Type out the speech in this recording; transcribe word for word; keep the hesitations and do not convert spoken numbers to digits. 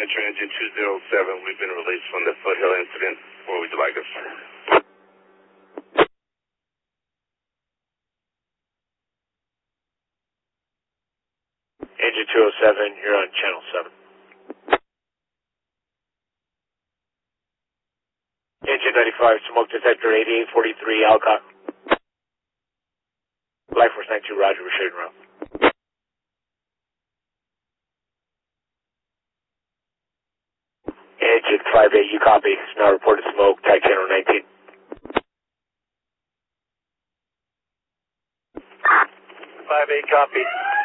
Enter engine two zero seven. We've been released from the Foothill incident. Where would you like us? Engine two oh seven, you're on channel seven. Engine ninety-five, smoke detector eighty-eight forty-three, Alcott. Life Force ninety-two, roger, we're shooting around. Engine five eight, you copy. It's now reported smoke, tag channel nineteen. five eight, copy.